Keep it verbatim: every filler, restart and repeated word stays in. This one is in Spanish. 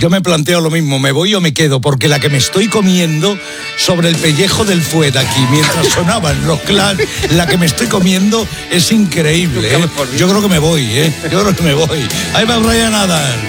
yo me planteo lo mismo, ¿me voy o me quedo? Porque la que me estoy comiendo sobre el pellejo del Fuet aquí, mientras sonaban los Clash, la que me estoy comiendo es increíble, ¿eh? Yo creo que me voy, ¿eh? Yo creo que me voy. Ahí va Bryan Adams.